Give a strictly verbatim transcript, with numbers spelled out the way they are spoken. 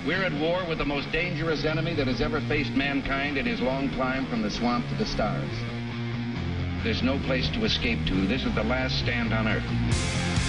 We're at war with the most dangerous enemy that has ever faced mankind in his long climb from the swamp to the stars. There's no place to escape to. This is the last stand on Earth.